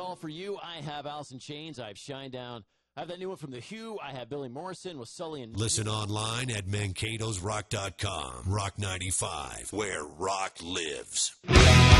all for you. I have Alice in Chains. I have Shinedown. I have that new one from The Who. I have Billy Morrison with Sully and... Listen online at mankatosrock.com. Rock 95, where rock lives.